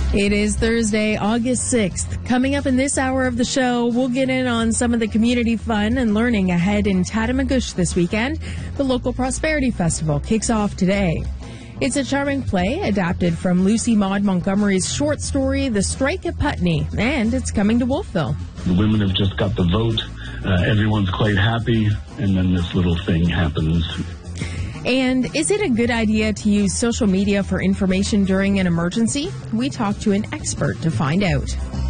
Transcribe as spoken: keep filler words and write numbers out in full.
It is Thursday, August sixth. Coming up in this hour of the show, we'll get in on some of the community fun and learning ahead in Tatamagouche this weekend. The local Prosperity Festival kicks off today. It's a charming play adapted from Lucy Maud Montgomery's short story, The Strike at Putney, and it's coming to Wolfville. The women have just got the vote. Uh, everyone's quite happy, and then this little thing happens. And is it a good idea to use social media for information during an emergency? We talked to an expert to find out.